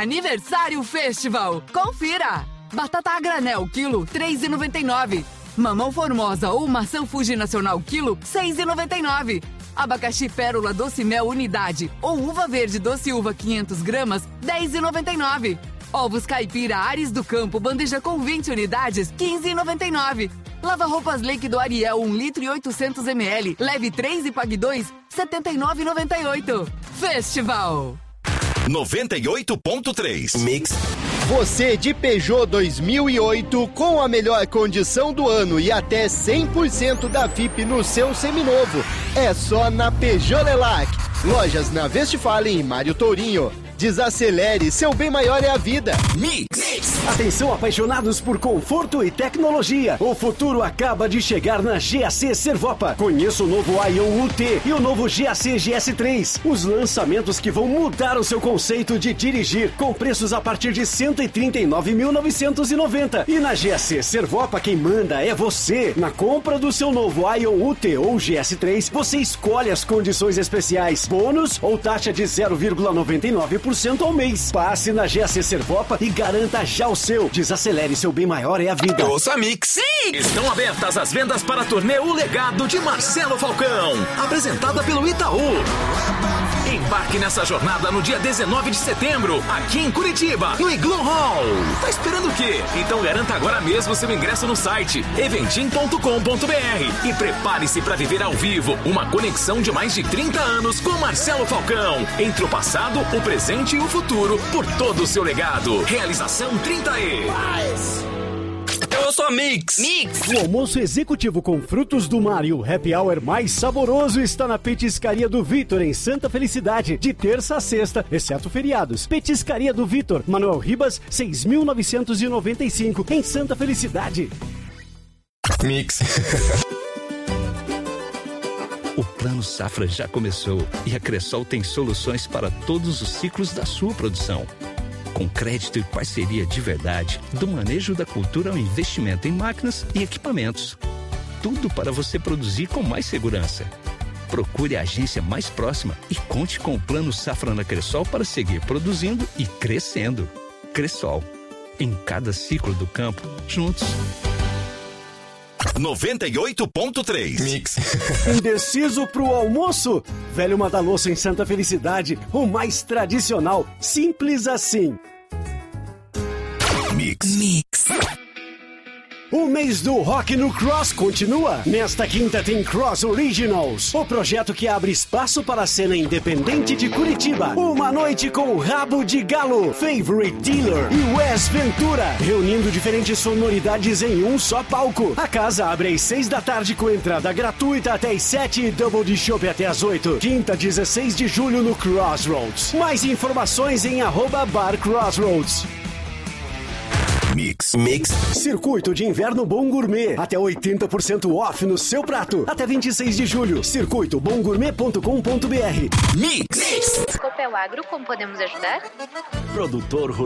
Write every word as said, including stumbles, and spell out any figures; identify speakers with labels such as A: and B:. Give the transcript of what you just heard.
A: Aniversário Festival. Confira. Batata a granel, quilo, três reais e noventa e nove centavos. Mamão Formosa ou maçã Fuji Nacional, quilo, seis reais e noventa e nove centavos. Abacaxi Pérola Doce Mel Unidade ou uva verde Doce Uva quinhentas gramas, dez reais e noventa e nove centavos. Ovos Caipira Ares do Campo, bandeja com vinte unidades, quinze reais e noventa e nove centavos. Lava roupas líquido Ariel, um litro e oitocentos mililitros. Leve três e pague dois, setenta e nove reais e noventa e oito centavos. Festival
B: noventa e oito ponto três
C: Mix.
D: Você de Peugeot dois mil e oito com a melhor condição do ano e até cem por cento da F I P no seu seminovo. É só na Peugeot Lelac. Lojas na Westfalen e Mário Tourinho. Desacelere, seu bem maior é a vida.
C: Mix. Mix. Atenção, apaixonados por conforto e tecnologia. O futuro acaba de chegar na G A C Servopa. Conheça o novo Ion U T e o novo G A C G S três. Os lançamentos que vão mudar o seu conceito de dirigir, com preços a partir de cento e trinta e nove mil novecentos e noventa. E na G A C Servopa, quem manda é você. Na compra do seu novo Ion U T ou G S três, você escolhe as condições especiais, bônus ou taxa de zero vírgula noventa e nove por cento ao mês. Passe na G A C Servopa e garanta já o seu. Desacelere, seu bem maior é a vida.
B: Ouça Mix. Sim. Estão abertas as vendas para a turnê O Legado de Marcelo Falcão, apresentada pelo Itaú. Embarque nessa jornada no dia dezenove de setembro, aqui em Curitiba, no Igloo Hall. Tá esperando o quê? Então garanta agora mesmo seu ingresso no site eventim ponto com ponto br e prepare-se para viver ao vivo uma conexão de mais de trinta anos com Marcelo Falcão, entre o passado, o presente e o futuro, por todo o seu legado. Realização trinta E.
C: Eu sou a Mix.
B: Mix.
C: O almoço executivo com frutos do mar e o happy hour mais saboroso está na Petiscaria do Vitor, em Santa Felicidade, de terça a sexta, exceto feriados. Petiscaria do Vitor, Manuel Ribas, seis mil novecentos e noventa e cinco, em Santa Felicidade.
B: Mix.
E: O Plano Safra já começou e a Cressol tem soluções para todos os ciclos da sua produção. Com crédito e parceria de verdade, do manejo da cultura ao investimento em máquinas e equipamentos. Tudo para você produzir com mais segurança. Procure a agência mais próxima e conte com o Plano Safra na Cressol para seguir produzindo e crescendo. Cressol. Em cada ciclo do campo, juntos.
B: noventa e oito ponto três Mix.
C: Indeciso pro almoço? Velho Madalosso em Santa Felicidade, o mais tradicional, simples assim.
B: Mix.
C: Mix. O mês do rock no Cross continua. Nesta quinta tem Cross Originals, o projeto que abre espaço para a cena independente de Curitiba. Uma noite com Rabo de Galo, Favorite Dealer e Wes Ventura, reunindo diferentes sonoridades em um só palco. A casa abre às seis da tarde com entrada gratuita até às sete e double de chopp até às oito. Quinta, dezesseis de julho no Crossroads. Mais informações em arroba Bar Crossroads.
B: Mix. Mix.
C: Circuito de Inverno Bom Gourmet. Até oitenta por cento off no seu prato. Até vinte e seis de julho. circuito bom gourmet ponto com ponto br.
B: Mix.
F: Copel Agro, como podemos ajudar?
C: Produtor